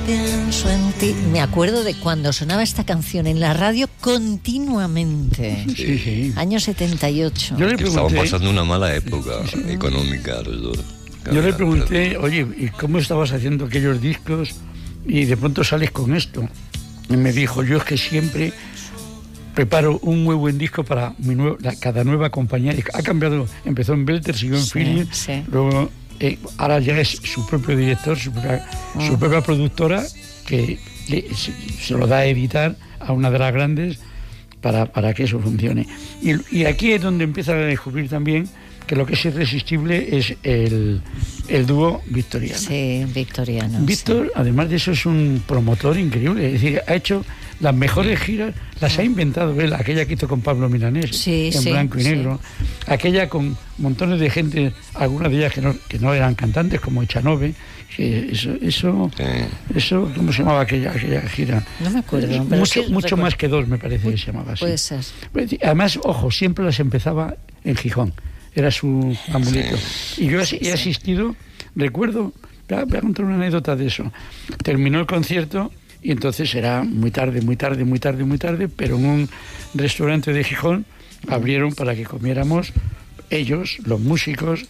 pienso en ti. Me acuerdo de cuando sonaba esta canción en la radio continuamente. Sí. Año 78. Yo le pregunté, estaban pasando una mala época económica los dos. Yo le pregunté, oye, ¿y cómo estabas haciendo aquellos discos? Y de pronto sales con esto. Y me dijo, yo es que siempre preparo un muy buen disco para cada nueva compañía. Ha cambiado, empezó en Belter, siguió en Philips, luego ahora ya es su propio director, su propia productora, que se lo da a editar a una de las grandes para que eso funcione. Y aquí es donde empieza a descubrir también que lo que es irresistible es el dúo Victoriano. Sí, Victoriano. Víctor, sí, además de eso, es un promotor increíble. Es decir, ha hecho las mejores giras, las ha inventado él. Aquella que hizo con Pablo Milanés, en blanco y negro. Aquella con montones de gente, algunas de ellas que no eran cantantes, como Echanove. Eso, ¿cómo se llamaba aquella gira? No me acuerdo. Mucho más que dos, me parece que se llamaba así. Puede ser. Además, ojo, siempre las empezaba en Gijón. Era su amuleto. Y yo he asistido, recuerdo, voy a contar una anécdota de eso. Terminó el concierto y entonces era muy tarde, pero en un restaurante de Gijón abrieron para que comiéramos ellos, los músicos,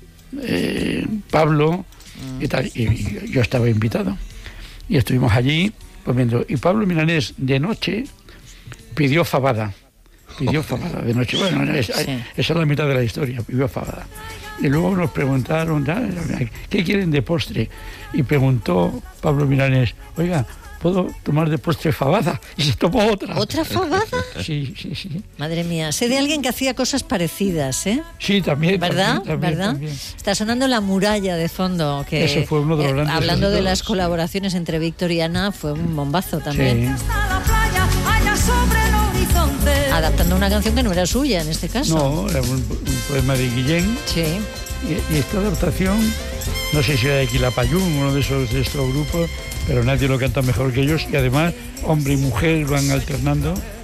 Pablo y tal. Y yo estaba invitado. Y estuvimos allí comiendo. Y Pablo Milanés, de noche, pidió fabada de noche. Bueno, esa es la mitad de la historia, pidió fabada. Y luego nos preguntaron, ¿qué quieren de postre? Y preguntó Pablo Milanés, oiga, ¿puedo tomar de postre fabada? Y se tomó otra. ¿Otra fabada? Sí. Madre mía, sé de alguien que hacía cosas parecidas, ¿eh? Sí, también. ¿Verdad? También. Está sonando La Muralla de fondo, que ese fue uno de los grandes. Hablando de las colaboraciones entre Víctor y Ana, fue un bombazo también. Sí. Adaptando una canción que no era suya en este caso. No, era un poema de Guillén. Sí. Y esta adaptación, no sé si era de Quilapayún, uno de estos grupos, pero nadie lo canta mejor que ellos. Y además, hombre y mujer van alternando.